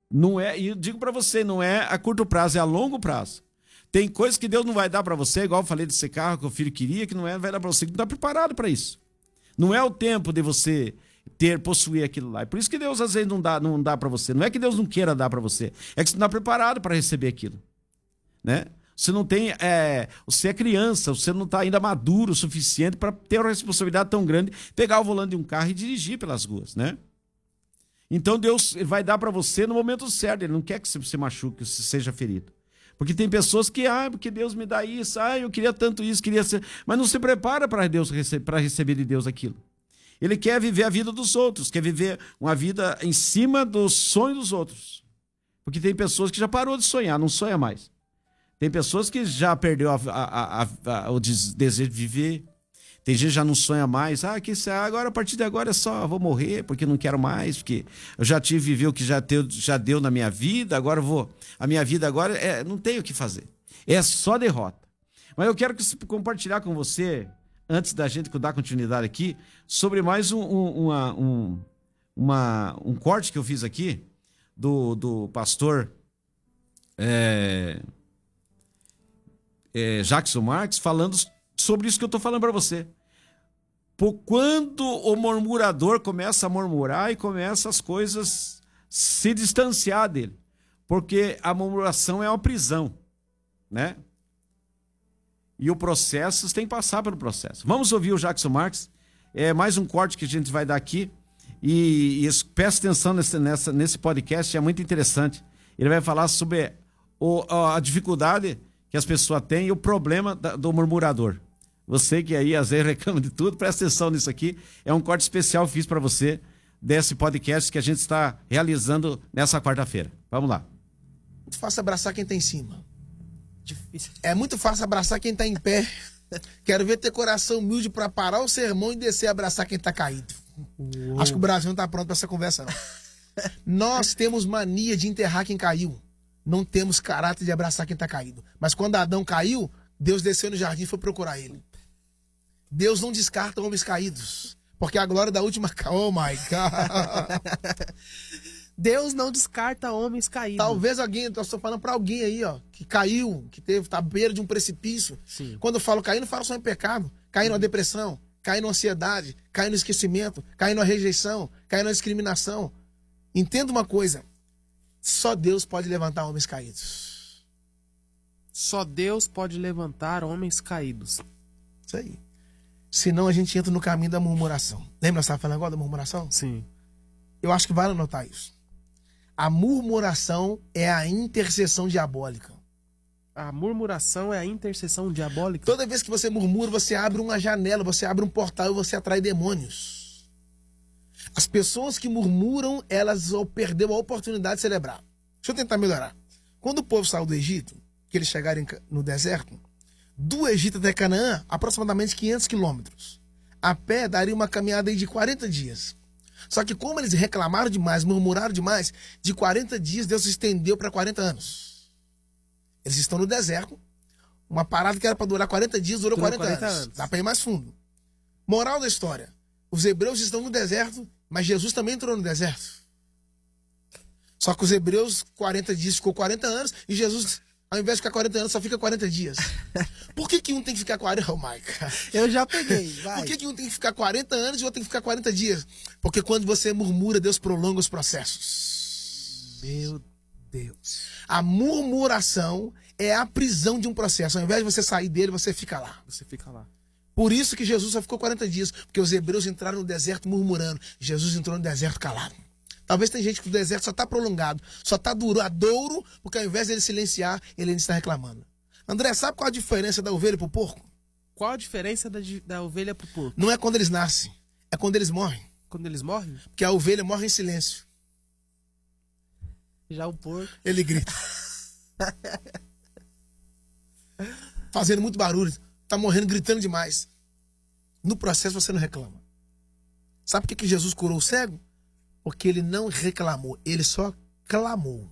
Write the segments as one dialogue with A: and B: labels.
A: Não é, e eu digo para você, não é a curto prazo, é a longo prazo. Tem coisas que Deus não vai dar para você, igual eu falei desse carro que o filho queria, que não vai dar para você, que não está preparado para isso. Não é o tempo de você possuir aquilo lá. É por isso que Deus às vezes não dá para você. Não é que Deus não queira dar para você, é que você não está preparado para receber aquilo, né? Você não tem, você é criança, você não está ainda maduro o suficiente para ter uma responsabilidade tão grande, pegar o volante de um carro e dirigir pelas ruas, né? Então Deus vai dar para você no momento certo. Ele não quer que você se machuque, que você seja ferido. Porque tem pessoas que, porque Deus me dá isso, eu queria tanto isso, queria ser... Mas não se prepara para receber de Deus aquilo. Ele quer viver a vida dos outros, quer viver uma vida em cima dos sonhos dos outros. Porque tem pessoas que já parou de sonhar, não sonha mais. Tem pessoas que já perdeu o desejo de viver. Tem gente que já não sonha mais. Agora, a partir de agora, vou morrer, porque não quero mais, porque eu já vivi o que já deu na minha vida, agora a minha vida agora não tem o que fazer. É só derrota. Mas eu quero compartilhar com você, antes da gente dar continuidade aqui, sobre mais um corte que eu fiz aqui, do pastor Jackson Marques, falando sobre isso que eu estou falando para você. Quando o murmurador começa a murmurar e começa as coisas se distanciar dele. Porque a murmuração é uma prisão, né? E o processo, você tem que passar pelo processo. Vamos ouvir o Jackson Marques. É mais um corte que a gente vai dar aqui. E presta atenção nesse podcast, é muito interessante. Ele vai falar sobre a dificuldade que as pessoas têm e o problema do murmurador. Você que aí às vezes reclama de tudo, presta atenção nisso aqui. É um corte especial que fiz para você desse podcast que a gente está realizando nessa quarta-feira. Vamos lá.
B: Muito fácil abraçar quem está em cima.
C: Difícil.
B: É muito fácil abraçar quem está em pé. Quero ver ter coração humilde para parar o sermão e descer e abraçar quem está caído. Acho que o Brasil não está pronto para essa conversa, não. Nós temos mania de enterrar quem caiu. Não temos caráter de abraçar quem está caído. Mas quando Adão caiu, Deus desceu no jardim e foi procurar ele. Deus não descarta homens caídos. Porque a glória da última... Oh my God!
C: Deus não descarta homens caídos.
B: Talvez alguém, eu estou falando para alguém aí, que caiu, que tá à beira de um precipício.
C: Sim.
B: Quando eu falo cair, não falo só em pecado. Cair numa depressão, cair numa ansiedade, cair no esquecimento, cair numa rejeição, cair na discriminação. Entenda uma coisa. Só Deus pode levantar homens caídos.
C: Só Deus pode levantar homens caídos.
B: Isso aí. Senão a gente entra no caminho da murmuração. Lembra que você estava falando agora da murmuração?
C: Sim.
B: Eu acho que vale anotar isso. A murmuração é a intercessão diabólica.
C: A murmuração é a intercessão diabólica?
B: Toda vez que você murmura, você abre uma janela, você abre um portal e você atrai demônios. As pessoas que murmuram, elas perderam a oportunidade de celebrar. Deixa eu tentar melhorar. Quando o povo saiu do Egito, que eles chegaram no deserto, do Egito até Canaã, aproximadamente 500 quilômetros. A pé daria uma caminhada aí de 40 dias. Só que como eles reclamaram demais, murmuraram demais, de 40 dias Deus se estendeu para 40 anos. Eles estão no deserto. Uma parada que era para durar 40 dias, durou 40 anos. Dá para ir mais fundo. Moral da história. Os hebreus estão no deserto, mas Jesus também entrou no deserto. Só que os hebreus, 40 dias ficou 40 anos, e Jesus, ao invés de ficar 40 anos, só fica 40 dias. Por que um tem que ficar 40... Oh, my God.
C: Eu já peguei, vai.
B: Por que um tem que ficar 40 anos e o outro tem que ficar 40 dias? Porque quando você murmura, Deus prolonga os processos.
C: Meu Deus.
B: A murmuração é a prisão de um processo. Ao invés de você sair dele, você fica lá.
C: Você fica lá.
B: Por isso que Jesus só ficou 40 dias. Porque os hebreus entraram no deserto murmurando. Jesus entrou no deserto calado. Talvez tem gente que o deserto só está prolongado, só está duradouro, porque ao invés dele silenciar, ele ainda está reclamando. André, sabe qual a diferença da ovelha para o porco?
C: Qual a diferença da ovelha para o porco?
B: Não é quando eles nascem, é quando eles morrem.
C: Quando eles morrem?
B: Porque a ovelha morre em silêncio.
C: Já o porco...
B: Ele grita. Fazendo muito barulho. Tá morrendo, gritando demais. No processo você não reclama. Sabe por que Jesus curou o cego? Porque ele não reclamou, ele só clamou.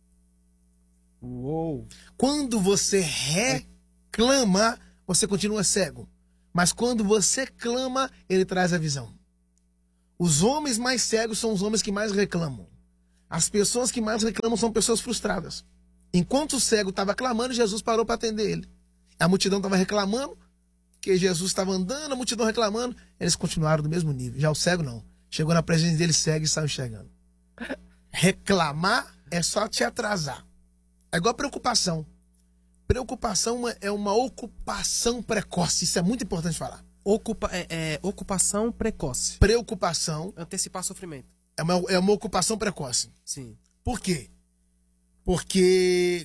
C: Uou.
B: Quando você reclama, você continua cego. Mas quando você clama, ele traz a visão. Os homens mais cegos são os homens que mais reclamam. As pessoas que mais reclamam são pessoas frustradas. Enquanto o cego estava clamando, Jesus parou para atender ele. A multidão estava reclamando, que Jesus estava andando, a multidão reclamando, eles continuaram do mesmo nível. Já o cego não. Chegou na presença dele, cego e saiu enxergando. Reclamar é só te atrasar. É igual preocupação. Preocupação é uma ocupação precoce. Isso é muito importante falar.
C: Ocupação precoce.
B: Preocupação
C: Antecipar sofrimento.
B: é uma ocupação precoce.
C: Sim.
B: Por quê? Porque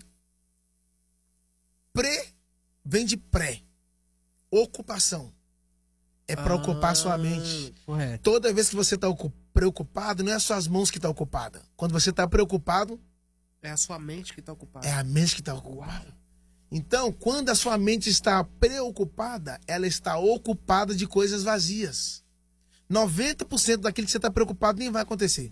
B: vem de pré. Ocupação. É para ocupar sua mente.
C: Correto.
B: Toda vez que você está preocupado, não é só as mãos que estão ocupadas. Quando você está preocupado,
C: É a sua mente que está ocupada.
B: é a mente que está ocupada. Então, quando a sua mente está preocupada, ela está ocupada de coisas vazias. 90% daquilo que você está preocupado nem vai acontecer.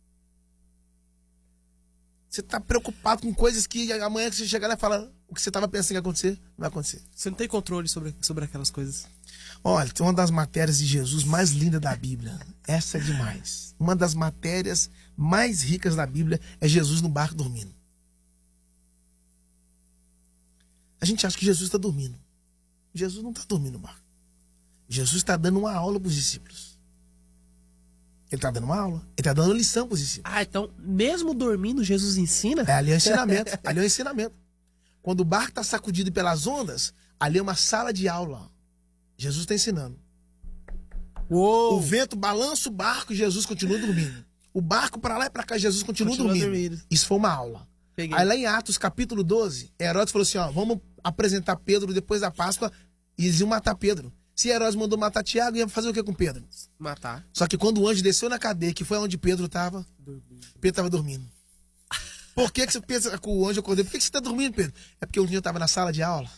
B: Você está preocupado com coisas que amanhã que você chegar lá e falar o que você estava pensando que ia acontecer, não vai acontecer.
C: Você não tem controle sobre aquelas coisas.
B: Olha, tem uma das matérias de Jesus mais lindas da Bíblia. Essa é demais. Uma das matérias mais ricas da Bíblia é Jesus no barco dormindo. A gente acha que Jesus está dormindo. Jesus não está dormindo no barco. Jesus está dando uma aula para os discípulos. Ele está dando uma aula. Ele está dando lição para os discípulos.
C: Ah, então, mesmo dormindo, Jesus ensina?
B: Ali é o ensinamento. Ali é o ensinamento. Quando o barco está sacudido pelas ondas, ali é uma sala de aula. Jesus está ensinando.
C: Uou!
B: O vento balança o barco e Jesus continua dormindo. O barco para lá e para cá, Jesus continua dormindo. Isso foi uma aula.
C: Peguei.
B: Aí lá em Atos capítulo 12, Herodes falou assim, ó, vamos apresentar Pedro depois da Páscoa, e eles iam matar Pedro. Se Herodes mandou matar Tiago, ia fazer o que com Pedro?
C: Matar.
B: Só que quando o anjo desceu na cadeia, que foi onde Pedro estava, Pedro estava dormindo. Por que você pensa que o anjo acordou? Por que você está dormindo, Pedro? É porque o dia estava na sala de aula.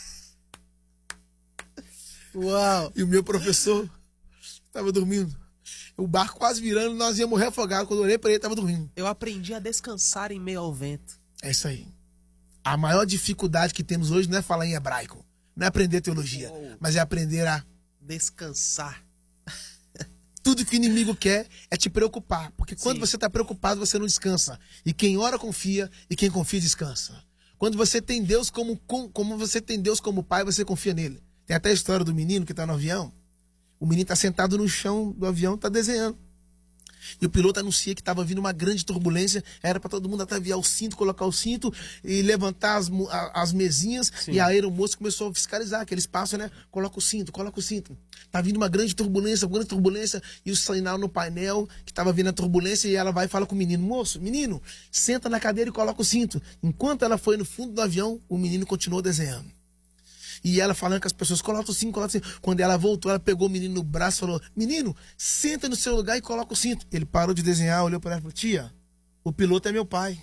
C: Uau!
B: E o meu professor estava dormindo. O barco quase virando, nós íamos morrer afogados. Quando eu olhei para ele, estava dormindo.
C: Eu aprendi a descansar em meio ao vento.
B: É isso aí. A maior dificuldade que temos hoje não é falar em hebraico, não é aprender teologia, mas é aprender a...
C: Descansar.
B: Tudo que o inimigo quer é te preocupar, porque quando
C: Sim.
B: você está preocupado, você não descansa. E quem ora confia, e quem confia descansa. Quando você tem Deus como você tem Deus como pai, você confia nele. Tem até a história do menino que está no avião. O menino está sentado no chão do avião, está desenhando. E o piloto anuncia que estava vindo uma grande turbulência. Era para todo mundo ataviar o cinto, colocar o cinto e levantar as mesinhas.
C: Sim.
B: E a aeromoça começou a fiscalizar aquele espaço, né? Coloca o cinto, coloca o cinto. Tá vindo uma grande turbulência. E o sinal no painel que estava vindo a turbulência. E ela vai e fala com o menino: moço, menino, senta na cadeira e coloca o cinto. Enquanto ela foi no fundo do avião, o menino continuou desenhando. E ela falando com as pessoas, coloca o cinto, coloca o cinto. Quando ela voltou, ela pegou o menino no braço e falou: menino, senta no seu lugar e coloca o cinto. Ele parou de desenhar, olhou para ela e falou: tia, o piloto é meu pai.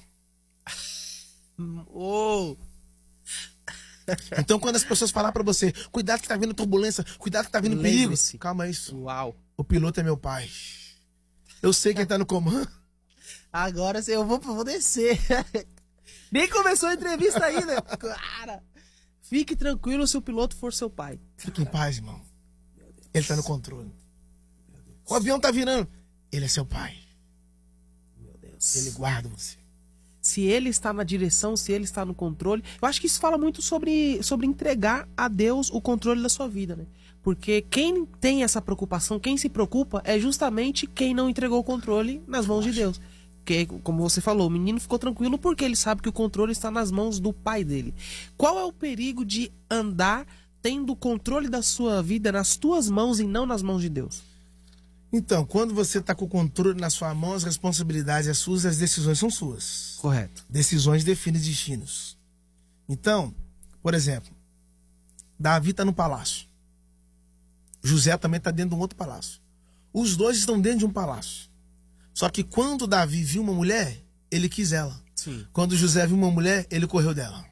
C: Oh.
B: Então quando as pessoas falar para você: cuidado que tá vindo turbulência, cuidado que tá vindo perigo,
C: Lembre-se.
B: calma isso.
C: Uau.
B: O piloto é meu pai. Eu sei quem tá no comando.
C: Agora eu vou descer. Nem começou a entrevista ainda. Cara, fique tranquilo se o piloto for seu pai.
B: Fique em paz, irmão. Ele tá no controle. O avião tá virando. Ele é seu pai.
C: Meu Deus.
B: Ele guarda você.
C: Se ele está na direção, se ele está no controle. Eu acho que isso fala muito sobre entregar a Deus o controle da sua vida, né? Porque quem tem essa preocupação, quem se preocupa, é justamente quem não entregou o controle nas mãos de Deus. Porque, como você falou, o menino ficou tranquilo porque ele sabe que o controle está nas mãos do pai dele. Qual é o perigo de andar tendo o controle da sua vida nas tuas mãos e não nas mãos de Deus?
B: Então, quando você está com o controle na sua mão, as responsabilidades são suas, as decisões são suas.
C: Correto.
B: Decisões definem destinos. Então, por exemplo, Davi está no palácio. José também está dentro de um outro palácio. Os dois estão dentro de um palácio. Só que quando Davi viu uma mulher, ele quis ela.
C: Sim.
B: Quando José viu uma mulher, ele correu dela.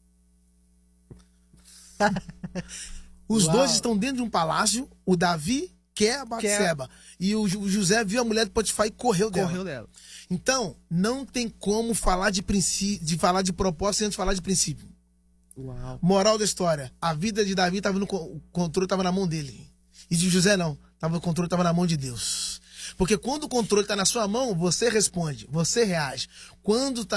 B: Os
C: Uau.
B: dois estão dentro de um palácio, o Davi quer a Batseba. E o José viu a mulher de Potifar e correu dela. Então, não tem como falar de propósito antes de falar de princípio.
C: Uau.
B: Moral da história: a vida de Davi estava no o controle estava na mão dele. E de José não. O controle estava na mão de Deus. Porque quando o controle está na sua mão, você responde, você reage. Quando está